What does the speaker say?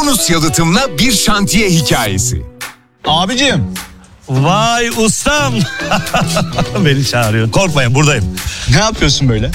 bonus yalıtımla bir şantiye hikayesi. Abicim. Vay ustam. Beni çağırıyor. Korkmayın, buradayım. Ne yapıyorsun böyle?